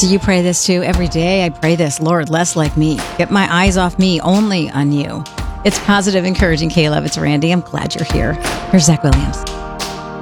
Do you pray this too? Every day I pray this, Lord, less like me. Get my eyes off me, only on you. It's Positive Encouraging K-Love. It's Randy. I'm glad you're here. Here's Zach Williams.